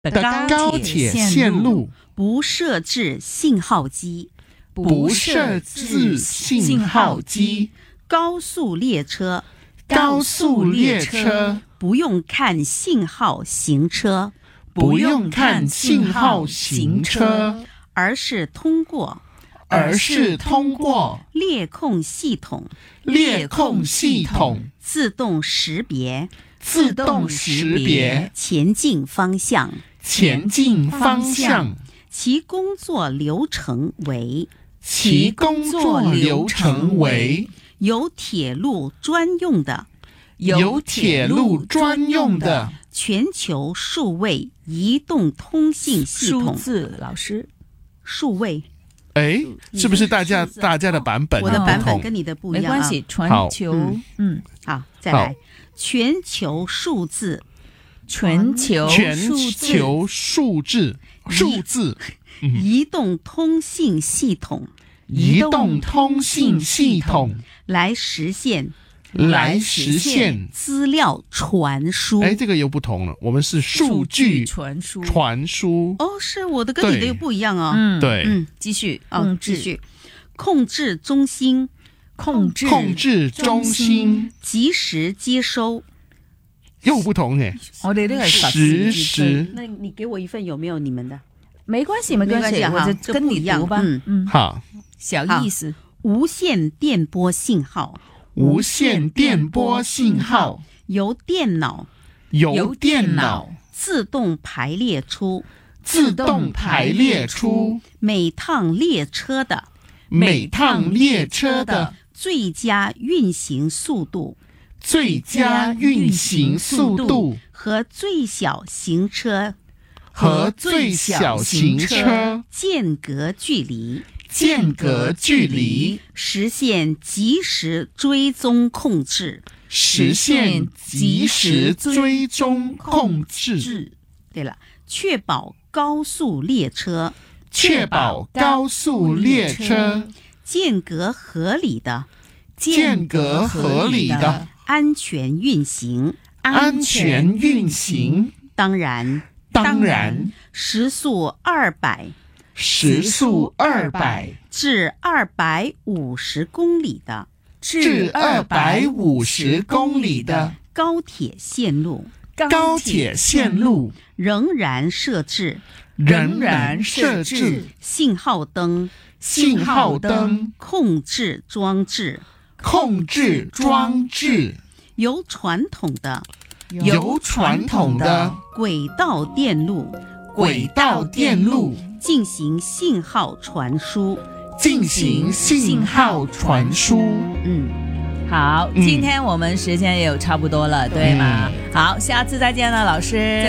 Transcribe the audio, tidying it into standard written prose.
的高铁线路不设置信号机， 不设置信号机， 高速列车高速列车不用看信号行车， 不用看信号行车， 而是通过列控系统自动识别前进方向，其工作流程为有铁路专用的全球数位移动通信系统。 数字老师， 数位， 是不是大家的版本我的版本跟你的不一样没关系，全球， 好，再来，全球数字移动通信系统来实现资料传输。 这个又不同了，我们是数据传输。 是我的跟你的又不一样哦。 对， 继续控制中心及时接收， 又不同耶。 我哋呢個實時， 那你給我一份有沒有你們的？ 沒關係，我就跟你讀吧。 好， 小意思。 無線電波信號由電腦自動排列出每趟列車的最佳運行速度和最小行車間隔距離實現即時追蹤控制。對了，確保高速列車間隔合理的安全運行。當然時速200至250公里的高鐵線路仍然設置信號燈控制裝置，由傳統的軌道電路進行信號傳輸。 好，今天我們時間也有差不多了，對嗎？好，下次再見了，老師。